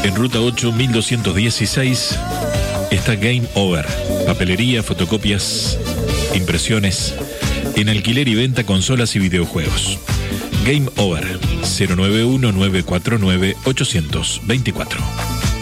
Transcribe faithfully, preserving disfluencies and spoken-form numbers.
En Ruta ocho, mil doscientos dieciséis, está Game Over. Papelería, fotocopias, impresiones, en alquiler y venta consolas y videojuegos. Game Over, cero nueve uno, nueve cuatro nueve, ocho dos cuatro.